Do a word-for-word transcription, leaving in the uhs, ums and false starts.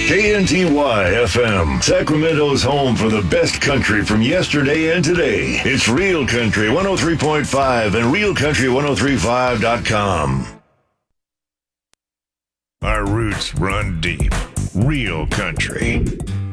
K N T Y F M, Sacramento's home for the best country from yesterday and today. It's Real Country one oh three point five and real country ten thirty-five dot com. Our roots run deep. Real country.